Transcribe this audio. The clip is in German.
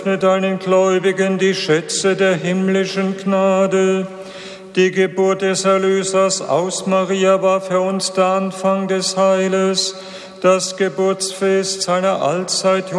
Öffne deinen Gläubigen die Schätze der himmlischen Gnade. Die Geburt des Erlösers aus Maria war für uns der Anfang des Heiles, das Geburtsfest seiner allzeit